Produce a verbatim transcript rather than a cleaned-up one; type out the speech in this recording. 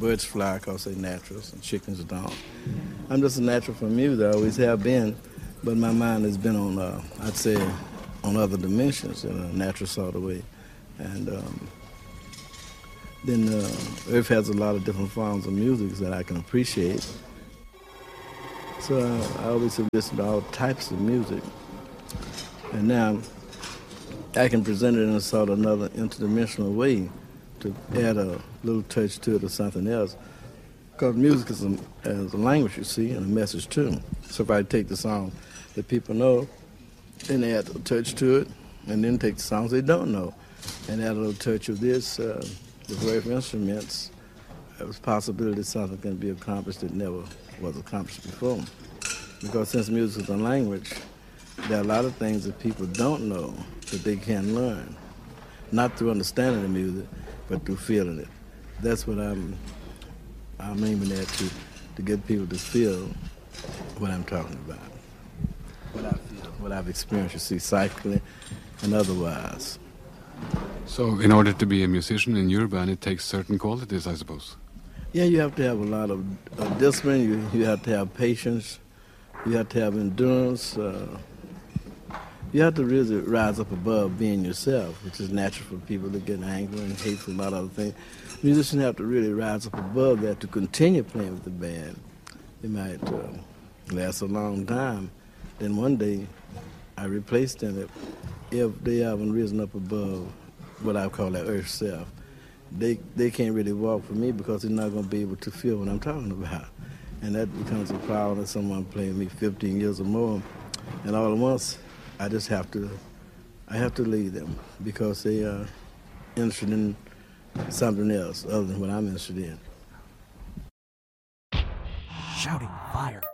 birds fly because they're naturals and chickens don't. I'm just a natural for music. I always have been, but my mind has been on, uh, I'd say, on other dimensions in a natural sort of way. And um, then uh, Earth has a lot of different forms of music that I can appreciate. So uh, I always have listened to all types of music. And now I can present it in a sort of another interdimensional way to add a little touch to it or something else. Because music is a, is a language, you see, and a message too. So if I take the song that people know and add a touch to it, and then take the songs they don't know and add a little touch of this, uh, the various instruments, there's a possibility that something can be accomplished that never was accomplished before. Because since music is a language, there are a lot of things that people don't know that they can learn. Not through understanding the music, but through feeling it. That's what I'm I'm aiming at, to, to get people to feel what I'm talking about. What I feel, what I've experienced, you see, psychically and otherwise. So in order to be a musician in your band, it takes certain qualities, I suppose? Yeah, you have to have a lot of uh, discipline, you, you have to have patience, you have to have endurance, uh, you have to really rise up above being yourself, which is natural for people to get angry and hateful about other things. Musicians have to really rise up above that to continue playing with the band. They might uh, last a long time. Then one day, I replace them if, if they haven't risen up above what I call that earth self. They they can't really walk for me because they're not going to be able to feel what I'm talking about. And that becomes a problem if someone playing me fifteen years or more, and all at once, I just have to, I have to leave them because they are interested in something else other than what I'm interested in. Shouting fire.